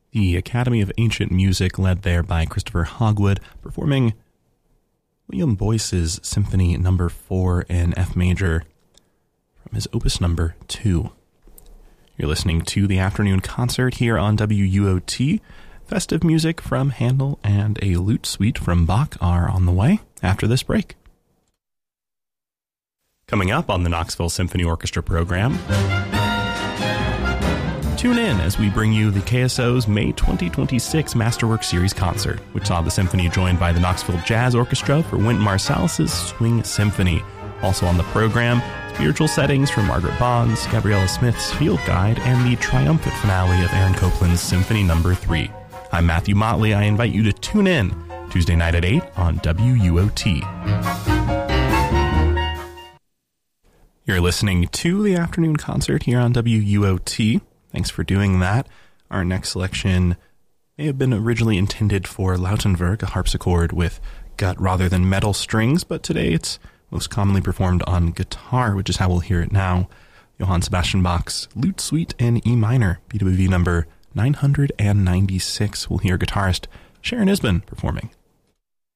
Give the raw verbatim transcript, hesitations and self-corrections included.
The Academy of Ancient Music, led there by Christopher Hogwood, performing William Boyce's Symphony Number four in F major from his Opus Number two. You're listening to the afternoon concert here on W U O T. Festive music from Handel and a lute suite from Bach are on the way after this break. Coming up on the Knoxville Symphony Orchestra program, tune in as we bring you the K S O's May twenty twenty-six Masterwork Series concert, which saw the symphony joined by the Knoxville Jazz Orchestra for Wynton Marsalis' Swing Symphony. Also on the program, spiritual settings from Margaret Bond's, Gabriella Smith's Field Guide, and the triumphant finale of Aaron Copland's Symphony Number three. I'm Matthew Motley. I invite you to tune in Tuesday night at eight on W U O T. You're listening to the afternoon concert here on W U O T. Thanks for doing that. Our next selection may have been originally intended for Lautenwerk, a harpsichord with gut rather than metal strings, but today it's most commonly performed on guitar, which is how we'll hear it now. Johann Sebastian Bach's Lute Suite in E minor, B W V number nine hundred ninety-six. We'll hear guitarist Sharon Isbin performing.